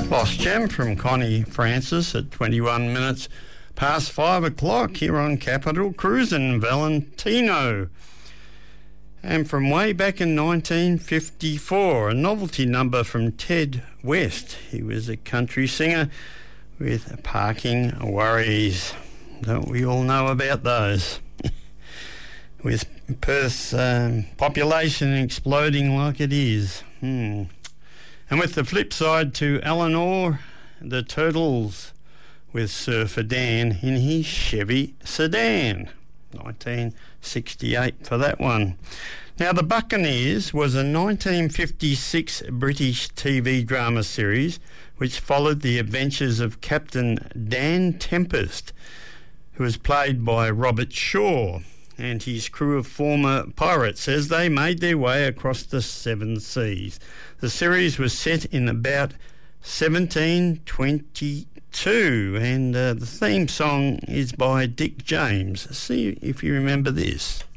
Lost Gem from Connie Francis at 21 minutes past 5 o'clock here on Capital Cruisin' Valentino. And from way back in 1954, a novelty number from Ted West. He was a country singer with Parking Worries. Don't we all know about those? With Perth's population exploding like it is. And with the flip side to Eleanor, the Turtles with Surfer Dan in his Chevy sedan. 1968 for that one. Now, The Buccaneers was a 1956 British TV drama series which followed the adventures of Captain Dan Tempest, who was played by Robert Shaw, and his crew of former pirates as they made their way across the seven seas. The series was set in about 1722, and the theme song is by Dick James. See if you remember this.